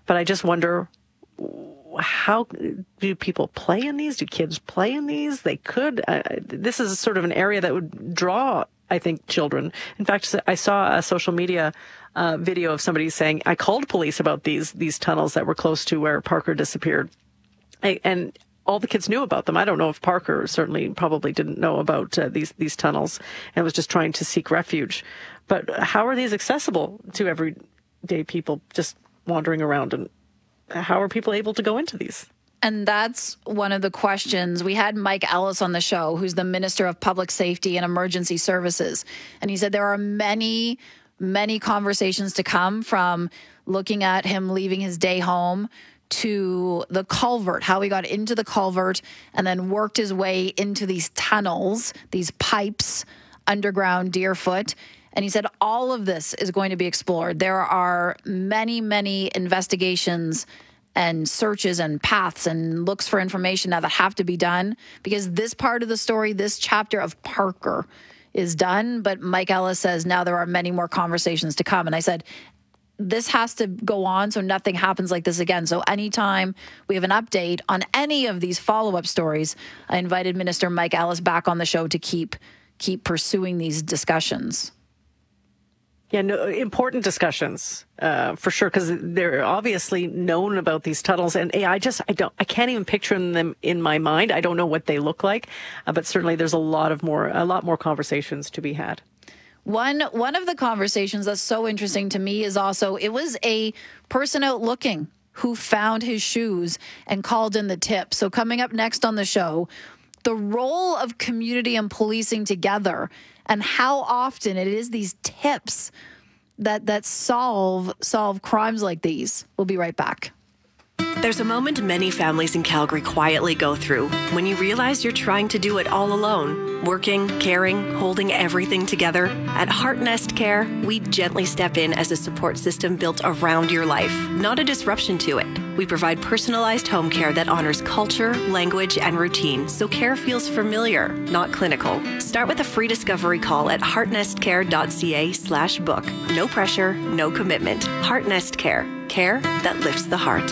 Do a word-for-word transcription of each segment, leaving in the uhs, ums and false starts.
But I just wonder, how do people play in these? Do kids play in these? They could. Uh, this is sort of an area that would draw, I think, children. In fact, I saw a social media uh, video of somebody saying, I called police about these these tunnels that were close to where Parker disappeared. I, and all the kids knew about them. I don't know if Parker certainly probably didn't know about uh, these these tunnels and was just trying to seek refuge. But how are these accessible to everyday people just wandering around, and how are people able to go into these? And that's one of the questions. We had Mike Ellis on the show, who's the Minister of Public Safety and Emergency Services. And he said there are many, many conversations to come, from looking at him leaving his day home to the culvert, how he got into the culvert and then worked his way into these tunnels, these pipes underground Deerfoot. And he said all of this is going to be explored. There are many, many investigations and searches and paths and looks for information now that have to be done, because this part of the story, this chapter of Parker, is done. But Mike Ellis says now there are many more conversations to come. And I said, this has to go on so nothing happens like this again. So anytime we have an update on any of these follow-up stories, I invited Minister Mike Ellis back on the show to keep keep pursuing these discussions. Yeah, no, important discussions, uh, for sure, because they're obviously known about these tunnels, and I just, I don't, I can't even picture them in my mind. I don't know what they look like, uh, but certainly there's a lot of more, a lot more conversations to be had. One, one of the conversations that's so interesting to me is also, it was a person out looking who found his shoes and called in the tip. So coming up next on the show, the role of community and policing together, and how often it is these tips that that solve solve crimes like these. We'll be right back. There's a moment many families in Calgary quietly go through when you realize you're trying to do it all alone. Working, caring, holding everything together. At Heart Nest Care, we gently step in as a support system built around your life, not a disruption to it. We provide personalized home care that honors culture, language, and routine, so care feels familiar, not clinical. Start with a free discovery call at heartnestcare.ca slash book. No pressure, no commitment. Heart Nest Care. Care that lifts the heart.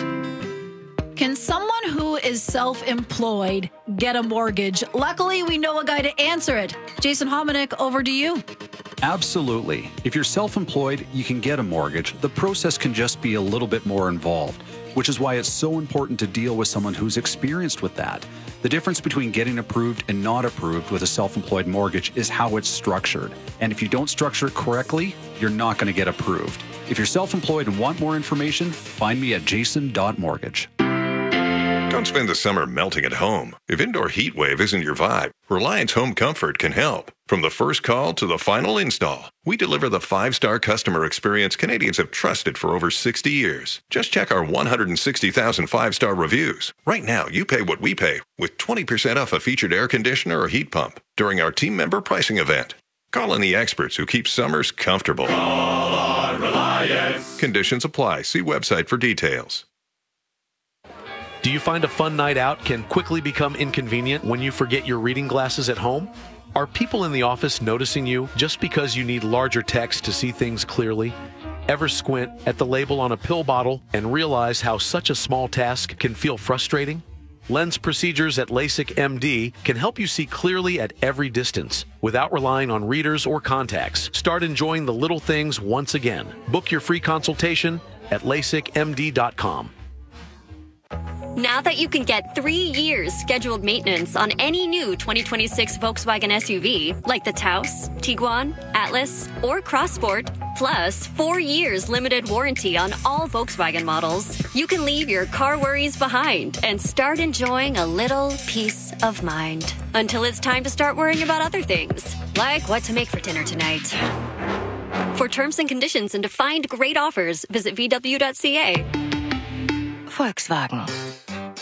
Can someone who is self-employed get a mortgage? Luckily, we know a guy to answer it. Jason Hominick, over to you. Absolutely. If you're self-employed, you can get a mortgage. The process can just be a little bit more involved, which is why it's so important to deal with someone who's experienced with that. The difference between getting approved and not approved with a self-employed mortgage is how it's structured. And if you don't structure it correctly, you're not going to get approved. If you're self-employed and want more information, find me at jason dot mortgage. Don't spend the summer melting at home. If indoor heat wave isn't your vibe, Reliance Home Comfort can help. From the first call to the final install, we deliver the five-star customer experience Canadians have trusted for over sixty years. Just check our one hundred sixty thousand five-star reviews. Right now, you pay what we pay with twenty percent off a featured air conditioner or heat pump during our team member pricing event. Call in the experts who keep summers comfortable. Call on Reliance. Conditions apply. See website for details. Do you find a fun night out can quickly become inconvenient when you forget your reading glasses at home? Are people in the office noticing you just because you need larger text to see things clearly? Ever squint at the label on a pill bottle and realize how such a small task can feel frustrating? Lens procedures at LASIK M D can help you see clearly at every distance without relying on readers or contacts. Start enjoying the little things once again. Book your free consultation at lasik m d dot com. Now that you can get three years scheduled maintenance on any new twenty twenty-six Volkswagen S U V, like the Taos, Tiguan, Atlas, or Crossport, plus four years limited warranty on all Volkswagen models, you can leave your car worries behind and start enjoying a little peace of mind. Until it's time to start worrying about other things, like what to make for dinner tonight. For terms and conditions and to find great offers, visit v w dot c a. Volkswagen.